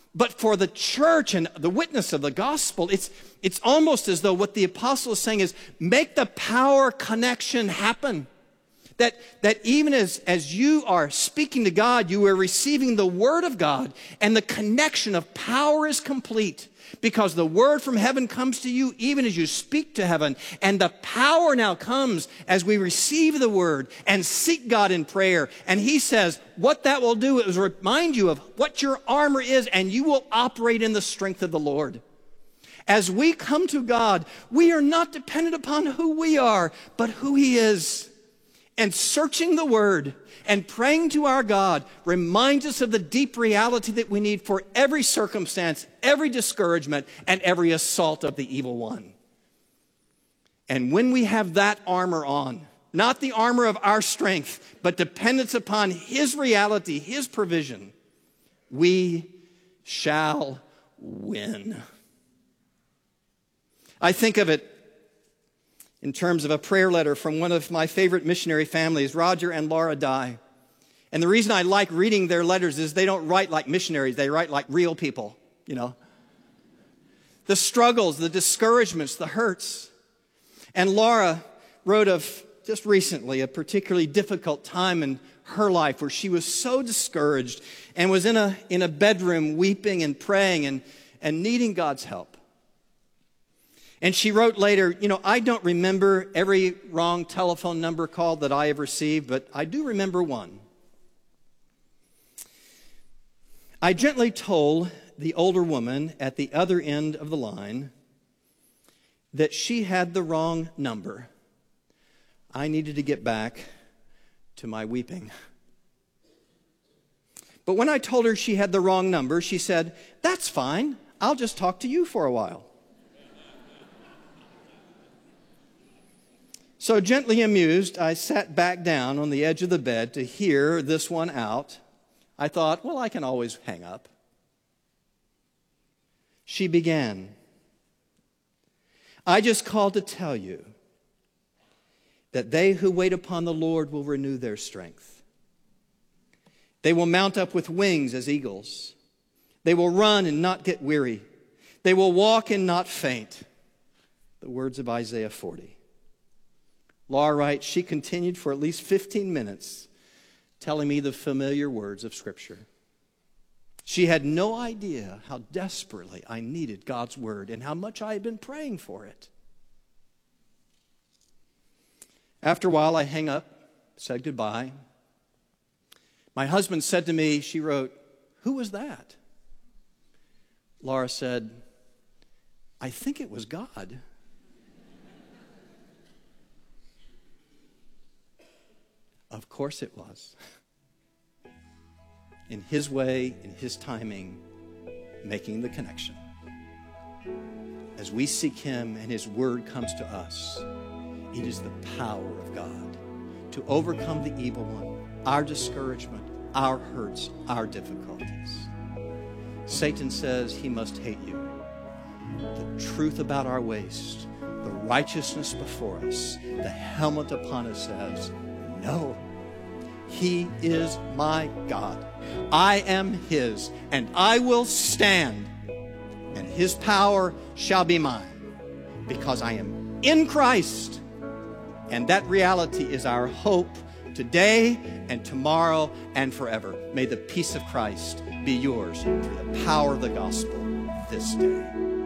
But for the church and the witness of the gospel, it's almost as though what the apostle is saying is, make the power connection happen. That even as you are speaking to God, you are receiving the word of God, and the connection of power is complete. Because the word from heaven comes to you even as you speak to heaven. And the power now comes as we receive the word and seek God in prayer. And he says what that will do is remind you of what your armor is, and you will operate in the strength of the Lord. As we come to God, we are not dependent upon who we are, but who he is. And searching the word and praying to our God reminds us of the deep reality that we need for every circumstance, every discouragement, and every assault of the evil one. And when we have that armor on, not the armor of our strength, but dependence upon his reality, his provision, we shall win. I think of it in terms of a prayer letter from one of my favorite missionary families, Roger and Laura Dye. And the reason I like reading their letters is they don't write like missionaries. They write like real people, you know. The struggles, the discouragements, the hurts. And Laura wrote of just recently a particularly difficult time in her life where she was so discouraged and was in a bedroom weeping and praying and needing God's help. And she wrote later, I don't remember every wrong telephone number call that I have received, but I do remember one. I gently told the older woman at the other end of the line that she had the wrong number. I needed to get back to my weeping. But when I told her she had the wrong number, she said, "That's fine. I'll just talk to you for a while." So gently amused, I sat back down on the edge of the bed to hear this one out. I thought, well, I can always hang up. She began, "I just called to tell you that they who wait upon the Lord will renew their strength. They will mount up with wings as eagles. They will run and not get weary. They will walk and not faint." The words of Isaiah 40. Laura writes, she continued for at least 15 minutes telling me the familiar words of Scripture. She had no idea how desperately I needed God's word and how much I had been praying for it. After a while, I hung up, said goodbye. My husband said to me, she wrote, "Who was that?" Laura said, "I think it was God." Of course it was. In his way, in his timing, making the connection. As we seek him and his word comes to us, it is the power of God to overcome the evil one, our discouragement, our hurts, our difficulties. Satan says he must hate you. The truth about our waist, the righteousness before us, the helmet upon us says, no, he is my God. I am his, and I will stand, and his power shall be mine, because I am in Christ. And that reality is our hope today and tomorrow and forever. May the peace of Christ be yours through the power of the gospel this day.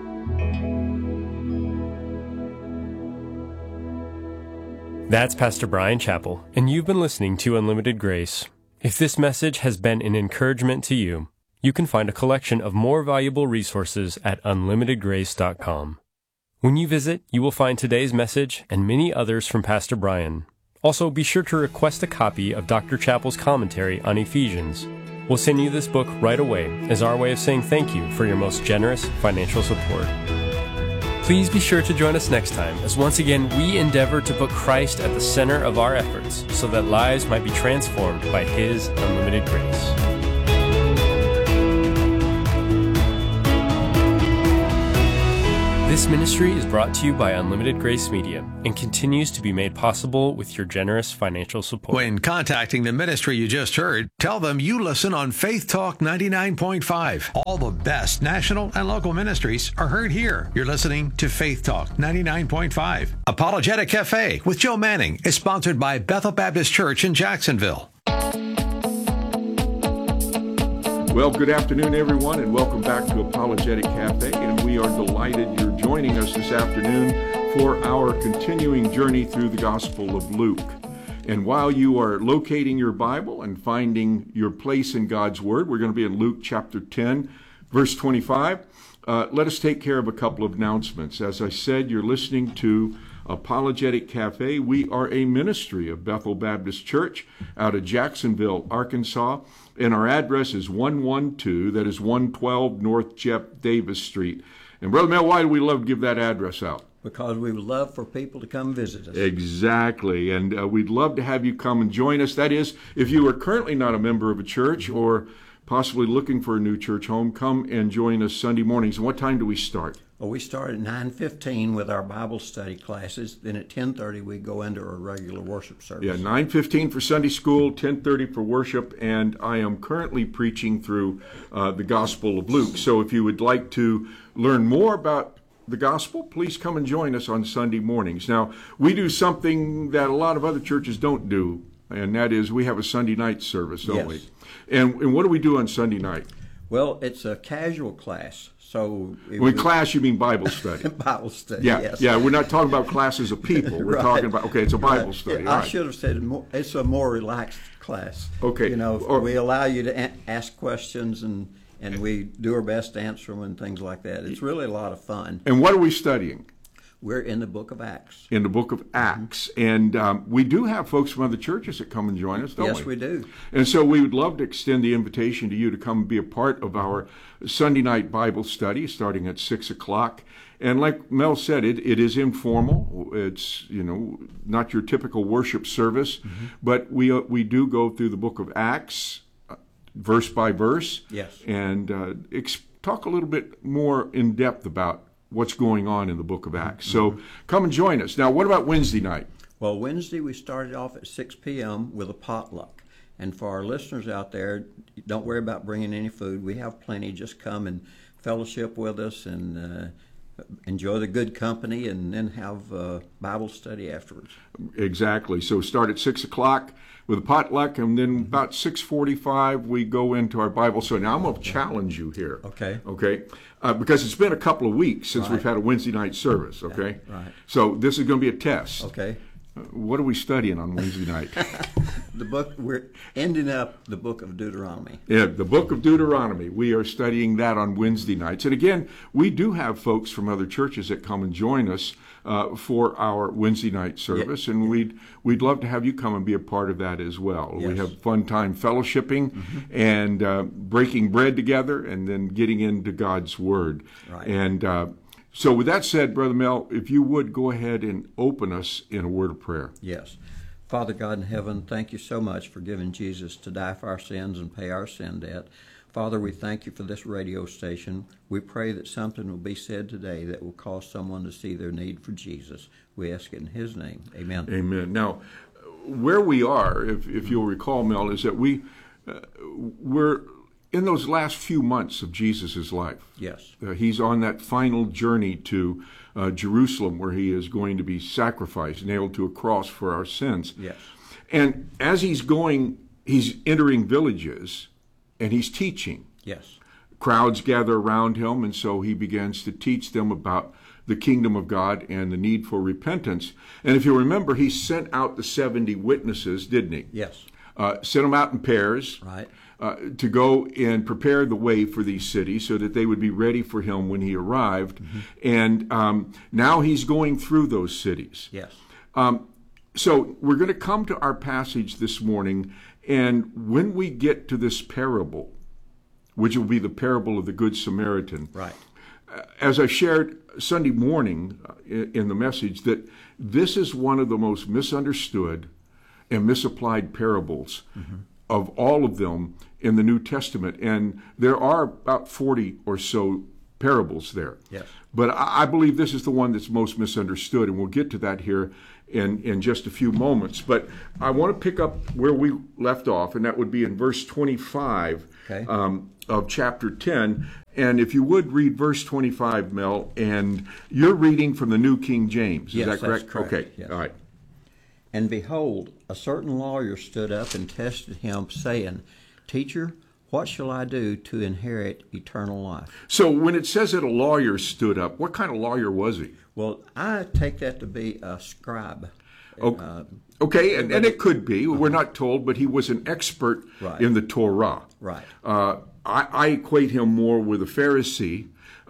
That's Pastor Bryan Chapell, and you've been listening to Unlimited Grace. If this message has been an encouragement to you, you can find a collection of more valuable resources at unlimitedgrace.com. When you visit, you will find today's message and many others from Pastor Bryan. Also, be sure to request a copy of Dr. Chapell's commentary on Ephesians. We'll send you this book right away as our way of saying thank you for your most generous financial support. Please be sure to join us next time as once again we endeavor to put Christ at the center of our efforts so that lives might be transformed by his unlimited grace. This ministry is brought to you by Unlimited Grace Media and continues to be made possible with your generous financial support. When contacting the ministry you just heard, tell them you listen on Faith Talk 99.5. All the best national and local ministries are heard here. You're listening to Faith Talk 99.5. Apologetic Cafe with Joe Manning is sponsored by Bethel Baptist Church in Jacksonville. Well, good afternoon, everyone, and welcome back to Apologetic Cafe. And we are delighted you're joining us this afternoon for our continuing journey through the Gospel of Luke. And while you are locating your Bible and finding your place in God's Word, we're going to be in Luke chapter 10, verse 25. Let us take care of a couple of announcements. As I said, you're listening to Apologetic Cafe. We are a ministry of Bethel Baptist Church out of Jacksonville, Arkansas. And our address is 112, that is 112 North Jeff Davis Street. And Brother Mel, why do we love to give that address out? Because we would love for people to come visit us. Exactly. And we'd love to have you come and join us. That is, if you are currently not a member of a church or possibly looking for a new church home, come and join us Sunday mornings. And what time do we start? Well, we start at 9:15 with our Bible study classes. Then at 10:30 we go into our regular worship service. Yeah, 9:15 for Sunday school, 10:30 for worship, and I am currently preaching through the Gospel of Luke. So if you would like to learn more about the Gospel, please come and join us on Sunday mornings. Now, we do something that a lot of other churches don't do, and that is we have a Sunday night service, don't we? And what do we do on Sunday night? Well, it's a casual class. So when class, you mean Bible study? Bible study, yeah, yes. Yeah, we're not talking about classes of people. We're talking about, it's a Bible study. I should have said it's a more relaxed class. Okay. You know, we allow you to ask questions and we do our best to answer them and things like that. It's really a lot of fun. And what are we studying? We're in the book of Acts. In the book of Acts. And we do have folks from other churches that come and join us, don't we? Yes, we do. And so we would love to extend the invitation to you to come and be a part of our Sunday night Bible study starting at 6 o'clock. And like Mel said, it is informal. It's, not your typical worship service. Mm-hmm. But we do go through the book of Acts, verse by verse. Yes. And talk a little bit more in depth about what's going on in the book of Acts. So come and join us. Now, what about Wednesday night? Well, Wednesday we started off at 6 p.m. with a potluck. And for our listeners out there, don't worry about bringing any food. We have plenty. Just come and fellowship with us and enjoy the good company and then have Bible study afterwards. Exactly. So start at 6 o'clock with a potluck, and then about 6:45 we go into our Bible study. Now, I'm going to challenge you here. Okay. Because it's been a couple of weeks since we've had a Wednesday night service, okay? Yeah, right. So this is going to be a test. Okay. What are we studying on Wednesday night? We're ending up the book of Deuteronomy. Yeah, the book of Deuteronomy. We are studying that on Wednesday nights. And again, we do have folks from other churches that come and join us for our Wednesday night service, and we'd love to have you come and be a part of that as well. Yes. We have fun time fellowshipping and breaking bread together, and then getting into God's Word. Right. And so with that said, Brother Mel, if you would go ahead and open us in a word of prayer. Yes. Father God in heaven, thank you so much for giving Jesus to die for our sins and pay our sin debt. Father, we thank you for this radio station. We pray that something will be said today that will cause someone to see their need for Jesus. We ask it in his name. Amen. Amen. Now, where we are, if you'll recall, Mel, is that we're in those last few months of Jesus' life. Yes. He's on that final journey to Jerusalem, where he is going to be sacrificed, nailed to a cross for our sins. Yes. And as he's going, he's entering villages, and he's teaching. Yes. Crowds gather around him, and so he begins to teach them about the kingdom of God and the need for repentance. And if you remember, he sent out the 70 witnesses, didn't he? Yes. Sent them out in pairs. Right. To go and prepare the way for these cities so that they would be ready for him when he arrived. Mm-hmm. And now he's going through those cities. Yes. So we're going to come to our passage this morning, and when we get to this parable, which will be the parable of the Good Samaritan, right. As I shared Sunday morning in the message, that this is one of the most misunderstood and misapplied parables of all of them in the New Testament. And there are about 40 or so parables there. Yes. But I believe this is the one that's most misunderstood, and we'll get to that here in just a few moments. But I want to pick up where we left off, and that would be in verse 25 of chapter 10. And if you would read verse 25, Mel, and you're reading from the New King James. Is that correct? That's correct. Okay, yes. All right. And behold, a certain lawyer stood up and tested him, saying, Teacher, what shall I do to inherit eternal life? So when it says that a lawyer stood up, what kind of lawyer was he? Well, I take that to be a scribe. Okay, and it could be. We're not told, but he was an expert in the Torah. Right. I equate him more with a Pharisee,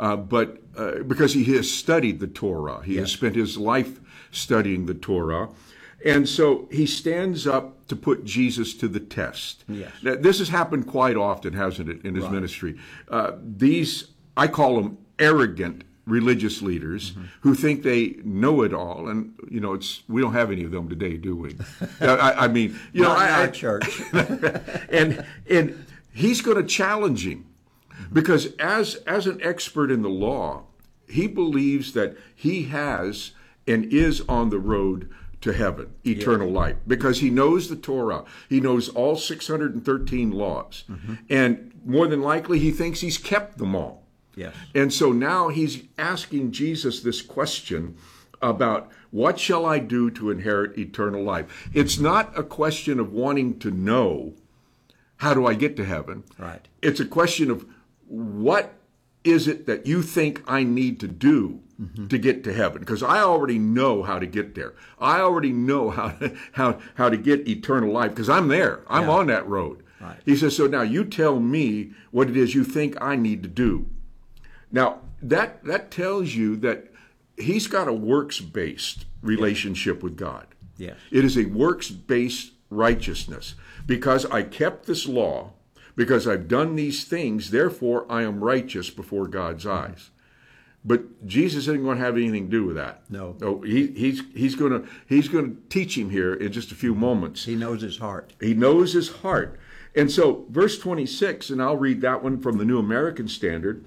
but because he has studied the Torah. He has spent his life studying the Torah. And so he stands up to put Jesus to the test. Yes. Now, this has happened quite often, hasn't it, in his ministry? These, I call them arrogant religious leaders who think they know it all. And, you know, we don't have any of them today, do we? I mean, you know, Not in our church. and he's going to challenge him because as an expert in the law, he believes that he has and is on the road to heaven, eternal life, because he knows the Torah. He knows all 613 laws. And more than likely, he thinks he's kept them all. Yes. And so now he's asking Jesus this question about what shall I do to inherit eternal life? It's not a question of wanting to know how do I get to heaven. Right. It's a question of what is it that you think I need to do to get to heaven? Because I already know how to get there. I already know how to get eternal life because I'm there. I'm on that road. Right. He says, so now you tell me what it is you think I need to do. Now, that tells you that he's got a works-based relationship with God. Yes. It is a works-based righteousness. Because I kept this law, because I've done these things, therefore I am righteous before God's eyes. But Jesus isn't going to have anything to do with that. No. He's going to teach him here in just a few moments. He knows his heart. He knows his heart. And so verse 26, and I'll read that one from the New American Standard.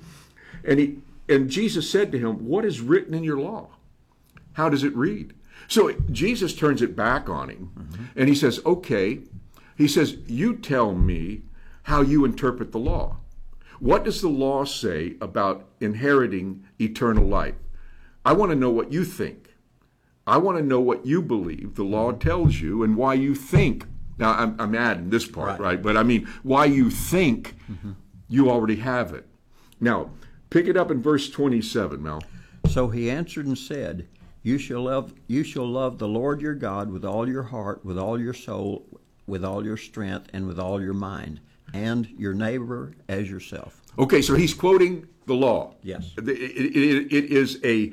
And Jesus said to him, what is written in your law? How does it read? So Jesus turns it back on him. And he says, okay. He says, you tell me how you interpret the law. What does the law say about inheriting eternal life? I want to know what you think. I want to know what you believe the law tells you and why you think. Now, I'm adding this part, right? But I mean, why you think you already have it. Now, pick it up in verse 27, Mel. So he answered and said, You shall love the Lord your God with all your heart, with all your soul, with all your strength, and with all your mind, and your neighbor as yourself. Okay, so he's quoting the law. Yes. It is a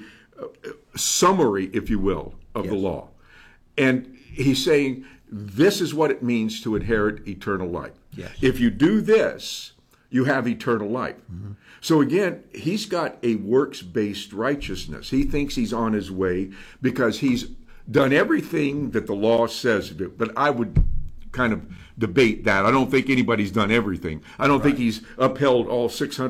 summary, if you will, of the law. And he's saying, this is what it means to inherit eternal life. Yes. If you do this, you have eternal life. So again, he's got a works-based righteousness. He thinks he's on his way because he's done everything that the law says to do. But I would kind of debate that. I don't think anybody's done everything. I don't think he's upheld all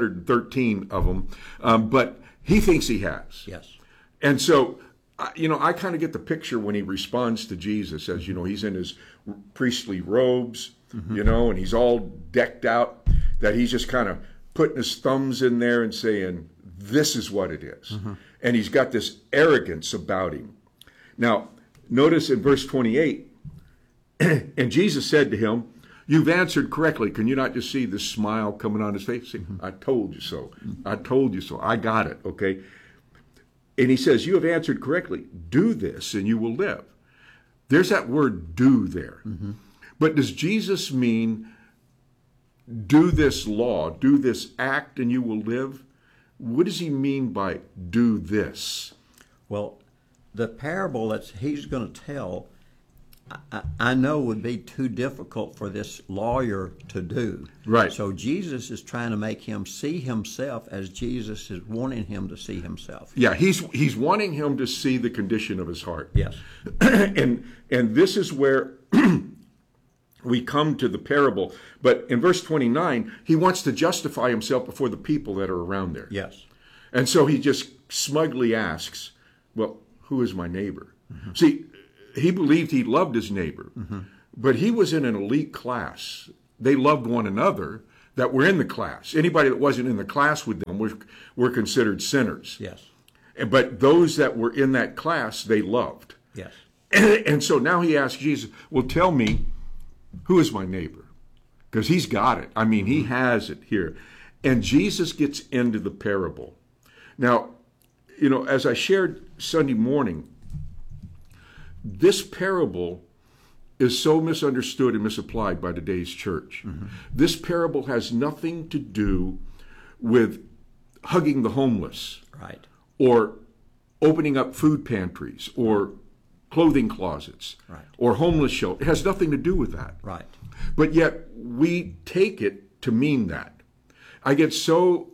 613 of them. But he thinks he has. Yes. And so, I kind of get the picture when he responds to Jesus as, he's in his priestly robes, and he's all decked out, that he's just kind of putting his thumbs in there and saying, this is what it is. And he's got this arrogance about him. Now, notice in verse 28, and Jesus said to him, you've answered correctly. Can you not just see the smile coming on his face? See, I told you so. I told you so. I got it, okay? And he says, you have answered correctly. Do this and you will live. There's that word do there. But does Jesus mean do this law, do this act and you will live? What does he mean by do this? Well, the parable that he's going to tell, I know would be too difficult for this lawyer to do. Right. So Jesus is trying to make him see himself as Jesus is wanting him to see himself. Yeah, he's wanting him to see the condition of his heart. Yes. and this is where we come to the parable. But in verse 29, he wants to justify himself before the people that are around there. Yes. And so he just smugly asks, well, who is my neighbor? See, he believed he loved his neighbor, but he was in an elite class. They loved one another that were in the class. Anybody that wasn't in the class with them were considered sinners. Yes. But those that were in that class, they loved. Yes. And so now he asks Jesus, well, tell me, who is my neighbor? Because he's got it. I mean, he has it here. And Jesus gets into the parable. Now, you know, as I shared Sunday morning, this parable is so misunderstood and misapplied by today's church. This parable has nothing to do with hugging the homeless, Right. or opening up food pantries, or clothing closets, Right. or homeless shelter. It has nothing to do with that. Right. But yet we take it to mean that. I get so,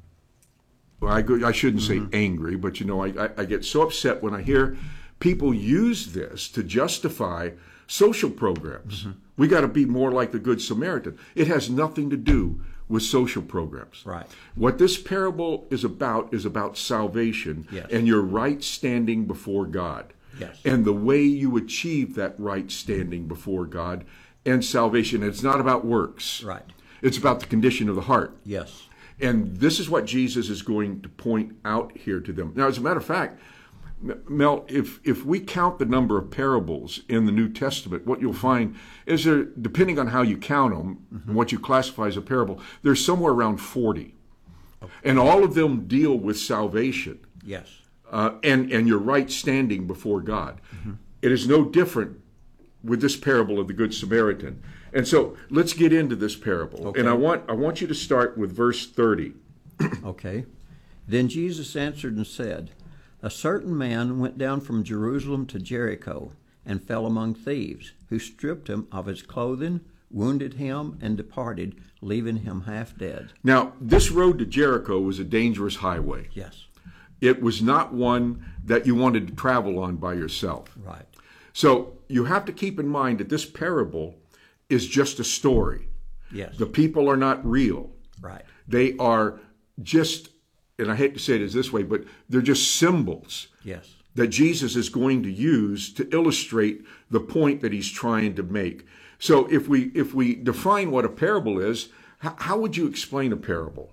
well, I shouldn't say angry, but you know, I get so upset when I hear people use this to justify social programs. We got to be more like the Good Samaritan. It has nothing to do with social programs. Right. What this parable is about salvation Yes. and your right standing before God. Yes. And the way you achieve that right standing before God and salvation. It's not about works. Right. It's about the condition of the heart. Yes. And this is what Jesus is going to point out here to them. Now, as a matter of fact, Mel, if we count the number of parables in the New Testament, what you'll find is there, depending on how you count them and what you classify as a parable, there's somewhere around 40. And all of them deal with salvation. Yes. And your right standing before God. It is no different with this parable of the Good Samaritan. And so let's get into this parable. Okay. And I want you to start with verse 30. Okay. Then Jesus answered and said, a certain man went down from Jerusalem to Jericho and fell among thieves, who stripped him of his clothing, wounded him, and departed, leaving him half dead. Now, this road to Jericho was a dangerous highway. Yes. It was not one that you wanted to travel on by yourself. Right. So you have to keep in mind that this parable is just a story. Yes. The people are not real. Right. They are just, and I hate to say it this way, but they're just symbols Yes. that Jesus is going to use to illustrate the point that he's trying to make. So if we define what a parable is, how would you explain a parable?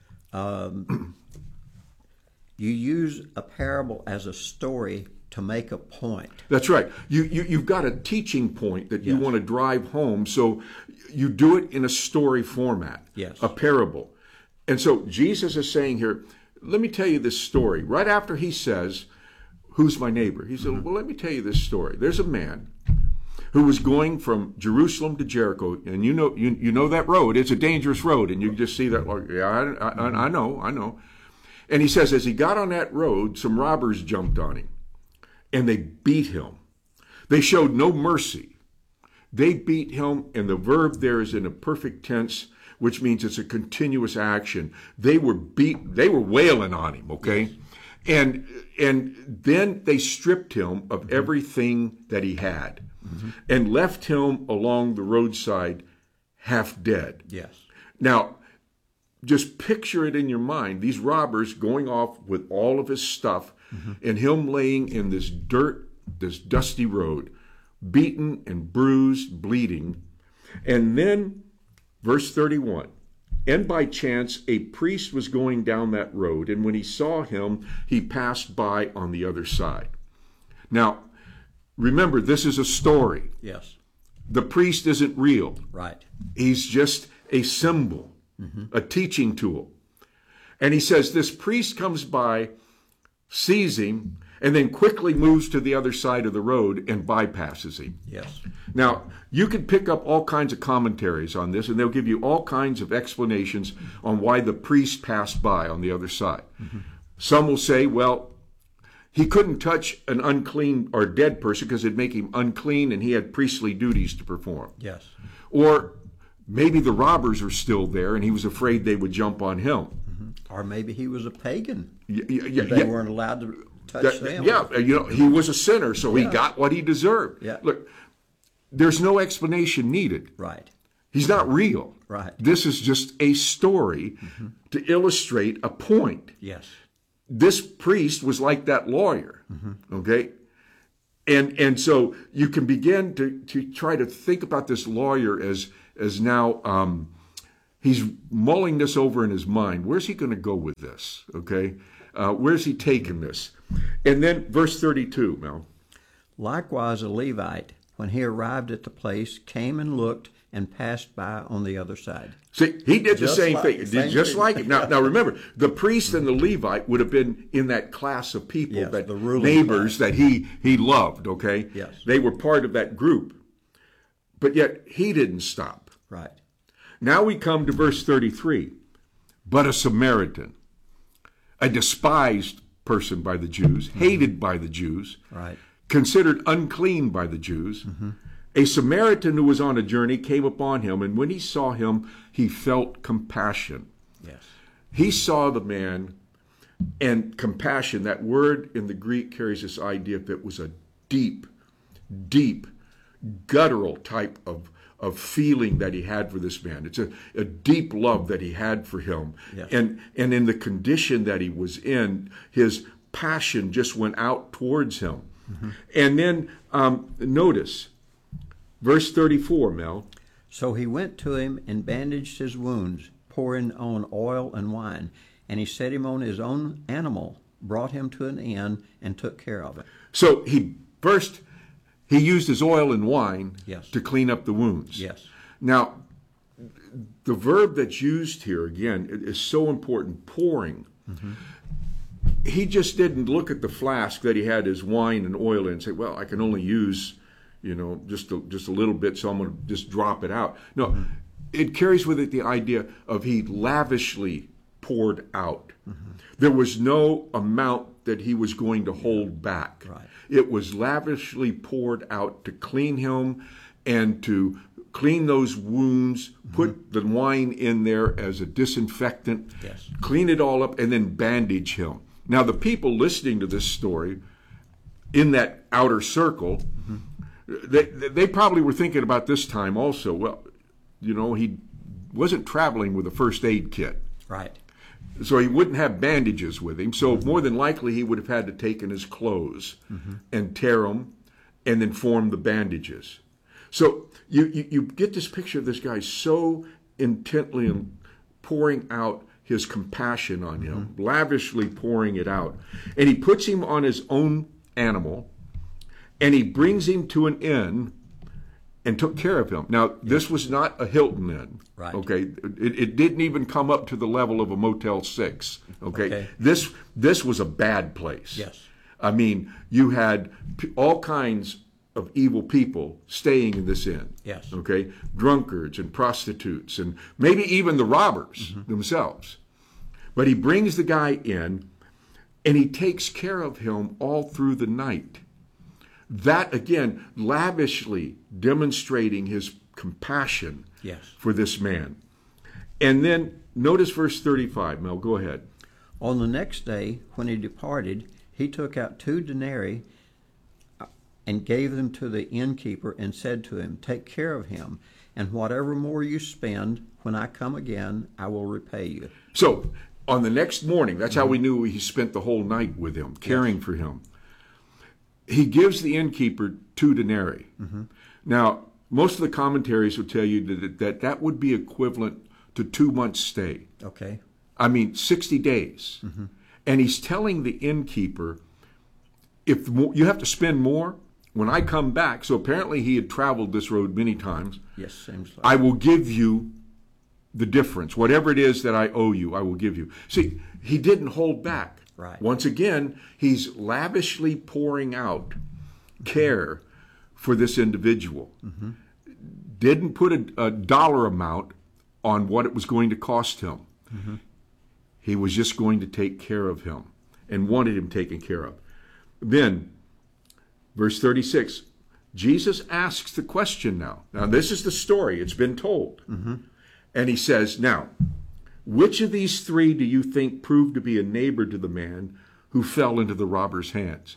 You use a parable as a story to make a point. That's right. You've got a teaching point that you Yes. want to drive home, so you do it in a story format, Yes. a parable. And so Jesus is saying here, let me tell you this story. Right after he says, who's my neighbor? He said, well, let me tell you this story. There's a man who was going from Jerusalem to Jericho, and you know that road. It's a dangerous road, and you just see that. Like, yeah, I know. And he says, as he got on that road, some robbers jumped on him, and they beat him. They showed no mercy. They beat him, and the verb there is in a perfect tense, which means it's a continuous action. They were wailing on him, okay? Yes. And then they stripped him of everything that he had and left him along the roadside half dead. Yes. Now, just picture it in your mind, these robbers going off with all of his stuff and him laying in this dirt, this dusty road, beaten and bruised, bleeding. And then, verse 31, and by chance a priest was going down that road, and when he saw him, he passed by on the other side. Now, remember, this is a story. Yes. The priest isn't real. Right. He's just a symbol, a teaching tool. And he says this priest comes by, sees him, and then quickly moves to the other side of the road and bypasses him. Yes. Now, you can pick up all kinds of commentaries on this, and they'll give you all kinds of explanations on why the priest passed by on the other side. Some will say, well, he couldn't touch an unclean or dead person because it'd make him unclean and he had priestly duties to perform. Yes. Or maybe the robbers are still there and he was afraid they would jump on him. Or maybe he was a pagan. Yeah, They weren't allowed to touch them. Yeah, he was a sinner, so he got what he deserved. Yeah. Look, there's no explanation needed. Right. He's not real. Right. This is just a story to illustrate a point. Yes. this priest was like that lawyer, okay? And so you can begin to try to think about this lawyer as now he's mulling this over in his mind. Where's he going to go with this, okay? Where's he taking this? And then verse 32, Mel. Likewise a Levite, when he arrived at the place, came and looked and passed by on the other side. See, he did the Just same like- thing, same just thing. like it. Now remember, the priest and the Levite would have been in that class of people, Yes, that the ruling neighbors class. that he loved, okay? Yes. They were part of that group. But yet, he didn't stop. Right. Now we come to verse 33. But a Samaritan, a despised person by the Jews, hated by the Jews, Right. considered unclean by the Jews, a Samaritan who was on a journey came upon him, and when he saw him, he felt compassion. Yes. He saw the man, and compassion, that word in the Greek carries this idea that it was a deep, guttural type of feeling that he had for this man. It's a deep love that he had for him. Yes. And in the condition that he was in, his passion just went out towards him. And then notice, verse 34, Mel. So he went to him and bandaged his wounds, pouring on oil and wine. And he set him on his own animal, brought him to an inn, and took care of it. So he used his oil and wine Yes. to clean up the wounds. Yes. Now, the verb that's used here, again, is so important, pouring. He just didn't look at the flask that he had his wine and oil in and say, well, I can only use, just a little bit, so I'm going to just drop it out. No, it carries with it the idea of he lavishly poured out. There was no amount that he was going to hold back. Right. It was lavishly poured out to clean him and to clean those wounds, put the wine in there as a disinfectant, Yes. clean it all up, and then bandage him. Now, the people listening to this story in that outer circle, they probably were thinking about this time also. Well, he wasn't traveling with a first aid kit. Right. So he wouldn't have bandages with him. So more than likely he would have had to take in his clothes and tear them and then form the bandages. So you get this picture of this guy so intently pouring out his compassion on him, lavishly pouring it out. And he puts him on his own animal, and he brings him to an inn and took care of him. Now, this was not a Hilton Inn. Right. Okay, it didn't even come up to the level of a Motel 6. Okay, this was a bad place. Yes. I mean, you had all kinds of evil people staying in this inn. Yes. Okay, drunkards and prostitutes and maybe even the robbers themselves. But he brings the guy in, and he takes care of him all through the night. That, again, lavishly demonstrating his compassion Yes. for this man. And then notice verse 35. Mel, go ahead. On the next day, when he departed, he took out 2 denarii and gave them to the innkeeper and said to him, take care of him, and whatever more you spend, when I come again, I will repay you. So on the next morning, that's how we knew he spent the whole night with him, caring for him. He gives the innkeeper 2 denarii. Now, most of the commentaries will tell you that would be equivalent to 2 months' stay. Okay. I mean, 60 days. And he's telling the innkeeper, if you have to spend more, when I come back, so apparently he had traveled this road many times, Yes, seems like. I will give you the difference. Whatever it is that I owe you, I will give you. See, he didn't hold back. Right. Once again, he's lavishly pouring out care for this individual. Didn't put a dollar amount on what it was going to cost him. He was just going to take care of him and wanted him taken care of. Then, verse 36, Jesus asks the question now. Now, this is the story. It's been told. And he says, now, which of these 3 do you think proved to be a neighbor to the man who fell into the robber's hands?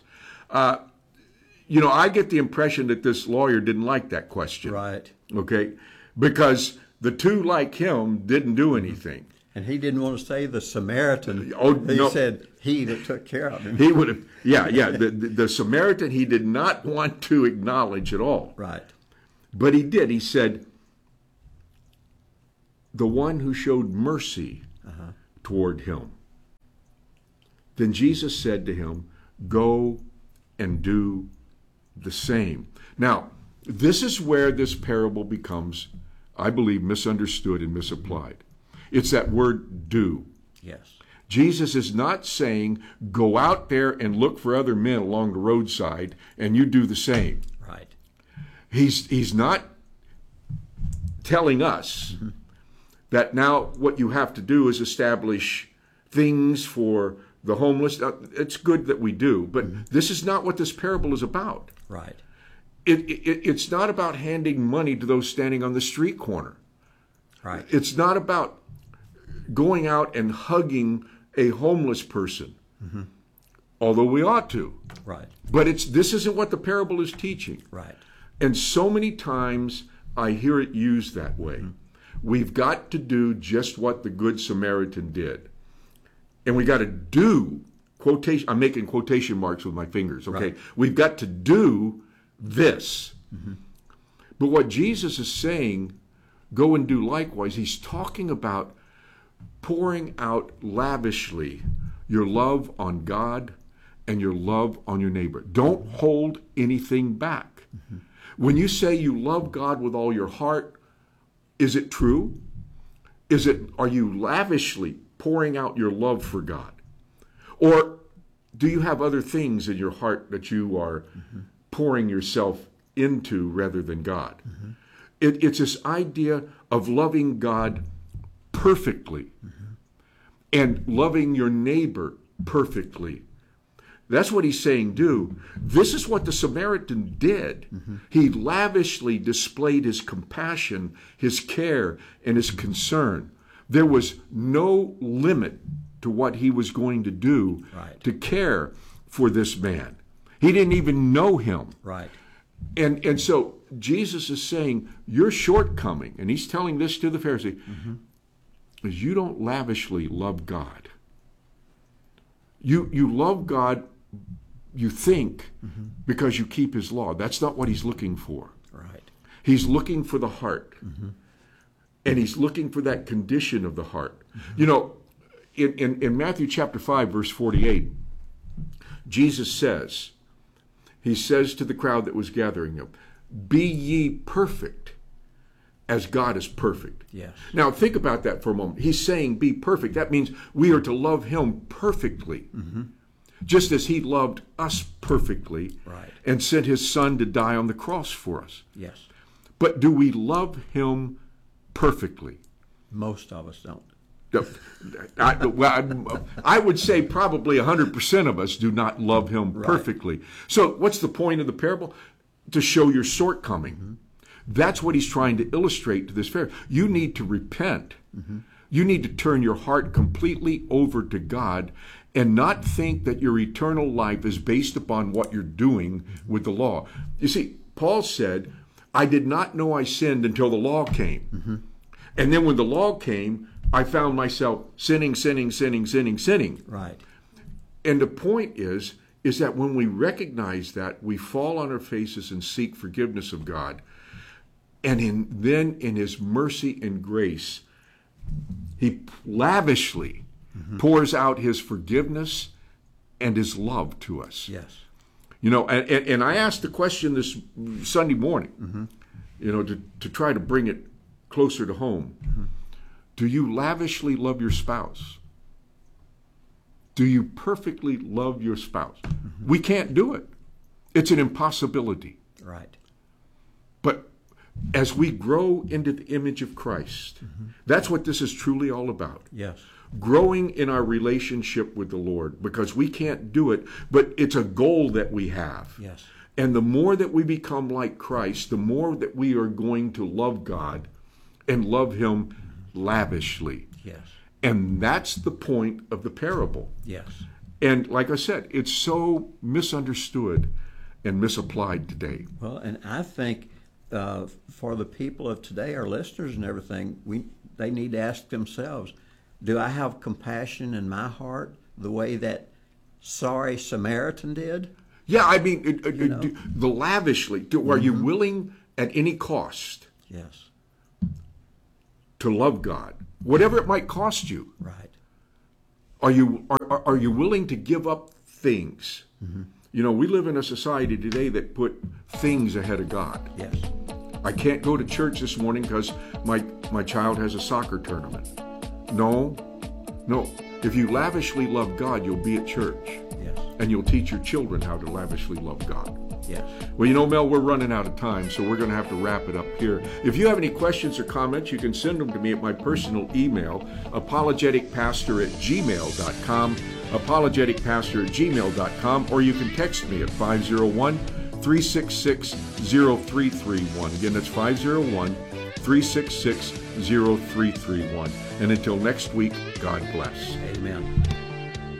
I get the impression that this lawyer didn't like that question. Right. Okay? Because the 2 like him didn't do anything. And he didn't want to say the Samaritan. Oh, he no. said he that took care of him. He would have, yeah. The Samaritan he did not want to acknowledge at all. Right. But he did. He said, the one who showed mercy toward him. Then Jesus said to him, go and do the same. Now, this is where this parable becomes, I believe, misunderstood and misapplied. It's that word do. Yes. Jesus is not saying, go out there and look for other men along the roadside and you do the same. Right. He's not telling us that now what you have to do is establish things for the homeless. It's good that we do, but this is not what this parable is about. Right. It's not about handing money to those standing on the street corner. Right. It's not about going out and hugging a homeless person, although we ought to. Right. But this isn't what the parable is teaching. Right. And so many times I hear it used that way. We've got to do just what the Good Samaritan did. And we got to do, quotation. I'm making quotation marks with my fingers, okay? Right. We've got to do this. But what Jesus is saying, go and do likewise, he's talking about pouring out lavishly your love on God and your love on your neighbor. Don't hold anything back. When you say you love God with all your heart, is it true? Are you lavishly pouring out your love for God? Or do you have other things in your heart that you are pouring yourself into rather than God? It's this idea of loving God perfectly and loving your neighbor perfectly. That's what he's saying do. This is what the Samaritan did. He lavishly displayed his compassion, his care, and his concern. There was no limit to what he was going to do to care for this man. He didn't even know him. Right. And so Jesus is saying, your shortcoming, and he's telling this to the Pharisee, is you don't lavishly love God. You love God, you think, because you keep his law. That's not what he's looking for. Right. He's looking for the heart. And he's looking for that condition of the heart. You know, in Matthew chapter 5, verse 48, Jesus says, he says to the crowd that was gathering him, be ye perfect as God is perfect. Yes. Now think about that for a moment. He's saying be perfect. That means we are to love him perfectly. Just as he loved us perfectly and sent his son to die on the cross for us. Yes. But do we love him perfectly? Most of us don't. I would say probably 100% of us do not love him perfectly. So what's the point of the parable? To show your shortcoming. That's what he's trying to illustrate to this Pharisee. You need to repent. You need to turn your heart completely over to God and not think that your eternal life is based upon what you're doing with the law. You see, Paul said, I did not know I sinned until the law came. And then when the law came, I found myself sinning. Right. And the point is that when we recognize that, we fall on our faces and seek forgiveness of God. And then in his mercy and grace, he lavishly pours out his forgiveness and his love to us. Yes. You know, and I asked the question this Sunday morning, you know, to try to bring it closer to home. Do you lavishly love your spouse? Do you perfectly love your spouse? We can't do it. It's an impossibility. Right. But as we grow into the image of Christ, that's what this is truly all about. Yes. Growing in our relationship with the Lord, because we can't do it, but it's a goal that we have. Yes. And the more that we become like Christ, the more that we are going to love God and love him lavishly. Yes. And that's the point of the parable. Yes. And like I said, it's so misunderstood and misapplied today. Well, and I think for the people of today, our listeners and everything, they need to ask themselves, Do I have compassion in my heart the way that sorry Samaritan did? Yeah, I mean, the lavishly. Are you willing at any cost Yes. to love God, whatever it might cost you? Right. Are you willing to give up things? You know, we live in a society today that put things ahead of God. Yes. I can't go to church this morning because my child has a soccer tournament. No. If you lavishly love God, you'll be at church. Yes. And you'll teach your children how to lavishly love God. Yes. Well, you know, Mel, we're running out of time, so we're going to have to wrap it up here. If you have any questions or comments, you can send them to me at my personal email, apologeticpastor@gmail.com, apologeticpastor@gmail.com, or you can text me at 501-366-0331. Again, that's 501-366-0331. And until next week, God bless. Amen.